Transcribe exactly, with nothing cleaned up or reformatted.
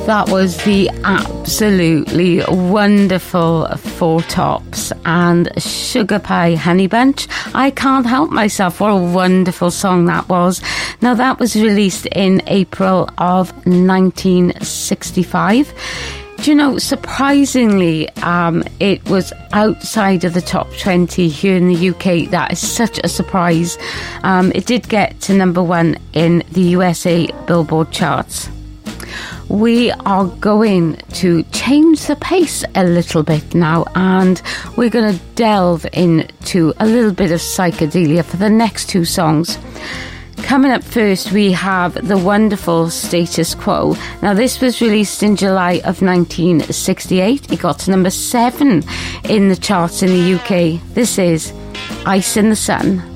That was the absolutely wonderful Four Tops and Sugar Pie Honey Bunch. I Can't Help Myself. What a wonderful song that was. Now, that was released in April of nineteen sixty-five. Do you know, surprisingly, um, it was outside of the top twenty here in the U K. That is such a surprise. Um, it did get to number one in the U S A Billboard charts. We are going to change the pace a little bit now, and we're going to delve into a little bit of psychedelia for the next two songs. Coming up first, we have the wonderful Status Quo. Now, this was released in July of nineteen sixty-eight. It got to number seven in the charts in the U K. This is Ice in the Sun.